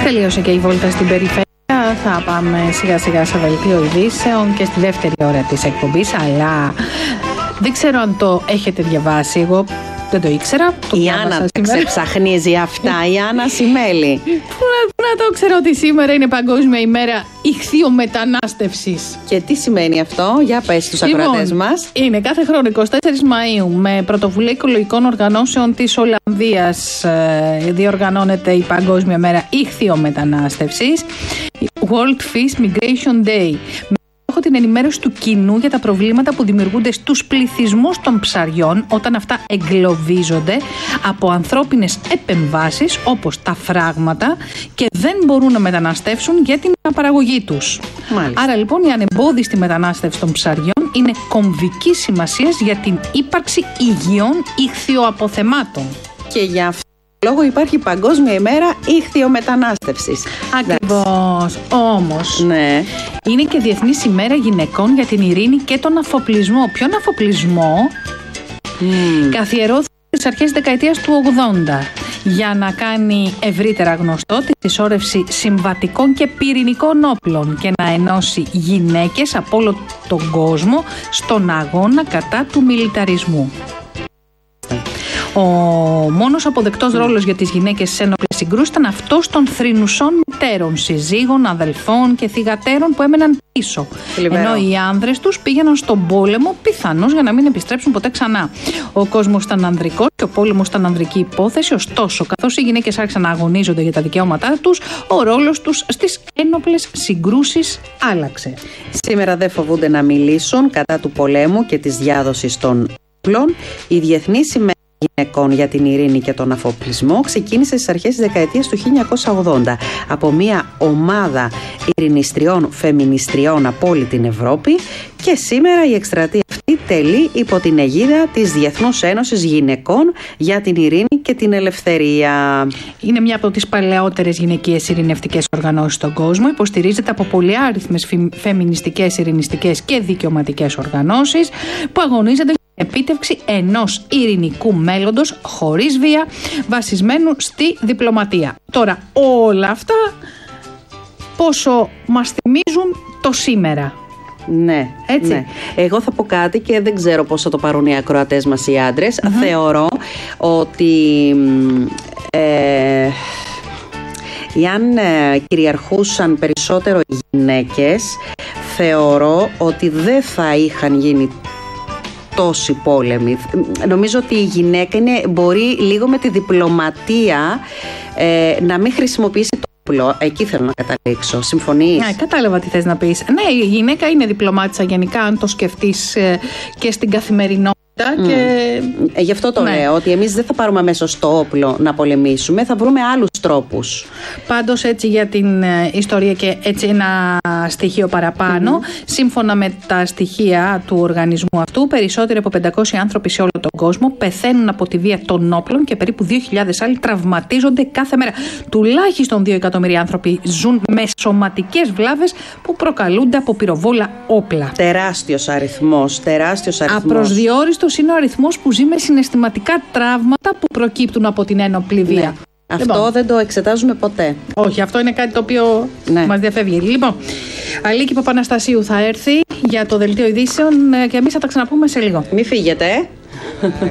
Τελείωσε και η βόλτα στην περιφέρεια. Θα πάμε σιγά σιγά σε δελτίο ειδήσεων και στη δεύτερη ώρα της εκπομπής. Αλλά δεν ξέρω αν το έχετε διαβάσει. Εγώ δεν το ήξερα. Η Άννα ξεψαχνίζει αυτά. Η Άννα Σιμέλη. Πού να το ξέρω ότι σήμερα είναι Παγκόσμια ημέρα ιχθυομετανάστευσης. Και τι σημαίνει αυτό? Για πες στους ακροατές μας. Είναι κάθε χρόνο 24 Μαΐου με πρωτοβουλία οικολογικών οργανώσεων της Ολλανδίας διοργανώνεται η Παγκόσμια μέρα ιχθυομετανάστευσης, World Fish Migration Day. Έχω την ενημέρωση του κοινού για τα προβλήματα που δημιουργούνται στους πληθυσμούς των ψαριών όταν αυτά εγκλωβίζονται από ανθρώπινες επεμβάσεις όπως τα φράγματα και δεν μπορούν να μεταναστεύσουν για την αναπαραγωγή τους. Μάλιστα. Άρα λοιπόν η ανεμπόδιστη μετανάστευση των ψαριών είναι κομβικής σημασίας για την ύπαρξη υγιών ιχθυοαποθεμάτων. Και για αυτό λόγω υπάρχει Παγκόσμια ημέρα ιχθυομετανάστευσης. Ακριβώς. Όμως Ναι. είναι και Διεθνής ημέρα γυναικών για την ειρήνη και τον αφοπλισμό. Ποιον αφοπλισμό? Καθιερώθηκε στις αρχές της δεκαετίας του 80 για να κάνει ευρύτερα γνωστό τη συσσόρευση συμβατικών και πυρηνικών όπλων και να ενώσει γυναίκες από όλο τον κόσμο στον αγώνα κατά του μιλιταρισμού. Ο μόνος αποδεκτός ρόλος για τις γυναίκες σε ένοπλες συγκρούσεις ήταν αυτός των θρηνουσών μητέρων, συζύγων, αδελφών και θυγατέρων που έμεναν πίσω. Λιβερό. Ενώ οι άνδρες τους πήγαιναν στον πόλεμο πιθανώς για να μην επιστρέψουν ποτέ ξανά. Ο κόσμος ήταν ανδρικός και ο πόλεμος ήταν ανδρική υπόθεση, ωστόσο καθώς οι γυναίκες άρχισαν να αγωνίζονται για τα δικαιώματά τους, ο ρόλος τους στις ένοπλες συγκρούσεις άλλαξε. Σήμερα δεν φοβούνται να μιλήσουν κατά του πολέμου και της διάδοσης των όπλων. Η Διεθνής ημέρα γυναικών για την ειρήνη και τον αφοπλισμό ξεκίνησε στις αρχές της δεκαετίας του 1980 από μια ομάδα ειρηνιστριών, φεμινιστριών από όλη την Ευρώπη και σήμερα η εκστρατεία αυτή τελεί υπό την αιγίδα της Διεθνούς Ένωσης Γυναικών για την Ειρήνη και την Ελευθερία. Είναι μια από τις παλαιότερες γυναικείες ειρηνευτικές οργανώσεις στον κόσμο. Υποστηρίζεται από πολυάριθμες φεμινιστικές, ειρηνιστικές και δικαιωματικές οργανώσεις που αγωνίζονται επίτευξη ενός ειρηνικού μέλλοντος χωρίς βία, βασισμένου στη διπλωματία. Τώρα όλα αυτά πόσο μας θυμίζουν το σήμερα. Ναι, έτσι. Ναι. Εγώ θα πω κάτι και δεν ξέρω πώς θα το πάρουν οι ακροατές μας οι άντρες. Θεωρώ ότι εάν κυριαρχούσαν περισσότερο οι γυναίκες, θεωρώ ότι δεν θα είχαν γίνει τόσοι πόλεμοι. Νομίζω ότι η γυναίκα μπορεί λίγο με τη διπλωματία να μην χρησιμοποιήσει το όπλο. Εκεί θέλω να καταλήξω. Συμφωνείς? Ναι, κατάλαβα τι θες να πεις. Ναι, η γυναίκα είναι διπλωμάτισσα γενικά, αν το σκεφτείς και στην καθημερινότητα. Και... Γι' αυτό το λέω, ότι εμείς δεν θα πάρουμε αμέσως το όπλο να πολεμήσουμε, θα βρούμε άλλους τρόπους. Πάντως έτσι για την ιστορία και έτσι ένα στοιχείο παραπάνω, σύμφωνα με τα στοιχεία του οργανισμού αυτού, περισσότεροι από 500 άνθρωποι σε όλο τον κόσμο πεθαίνουν από τη βία των όπλων και περίπου 2.000 άλλοι τραυματίζονται κάθε μέρα. Τουλάχιστον 2 εκατομμύρια άνθρωποι ζουν με σωματικές βλάβες που προκαλούνται από πυροβόλα όπλα. Τεράστιος αριθμός. Απροσδιόριστος είναι ο αριθμός που ζει με συναισθηματικά τραύματα που προκύπτουν από την ένοπλη βία. Ναι. Αυτό δεν το εξετάζουμε ποτέ. Όχι, αυτό είναι κάτι το οποίο μας διαφεύγει. Λοιπόν, Αλίκη Παπαναστασίου θα έρθει για το δελτίο ειδήσεων και εμείς θα τα ξαναπούμε σε λίγο. Μην φύγετε.